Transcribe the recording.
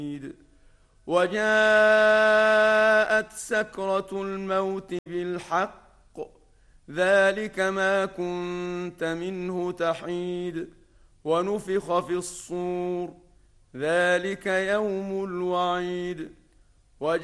وجاءت سكرة الموت بالحق ذلك ما كنت منه تحيد ونفخ في الصور ذلك يوم الوعيد